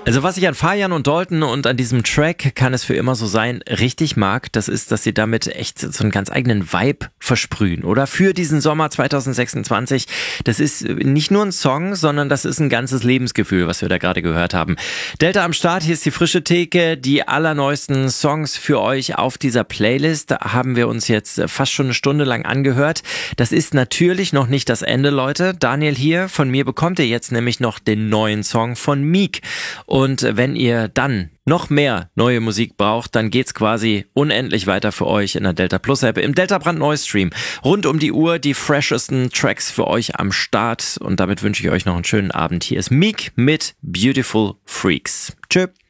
Also was ich an Fajan und Dalton und an diesem Track Kann es für immer so sein richtig mag, das ist, dass sie damit echt so einen ganz eigenen Vibe versprühen, oder? Für diesen Sommer 2026. Das ist nicht nur ein Song, sondern das ist ein ganzes Lebensgefühl, was wir da gerade gehört haben. Delta am Start, hier ist die frische Theke. Die allerneuesten Songs für euch auf dieser Playlist haben wir uns jetzt fast schon eine Stunde lang angehört. Das ist natürlich noch nicht das Ende, Leute. Daniel hier, von mir bekommt ihr jetzt nämlich noch den neuen Song von Meek. Und wenn ihr dann noch mehr neue Musik braucht, dann geht's quasi unendlich weiter für euch in der Delta Plus App, im Delta brandneu Stream. Rund um die Uhr die freshesten Tracks für euch am Start und damit wünsche ich euch noch einen schönen Abend. Hier ist Meek mit Beautiful Freaks. Tschö.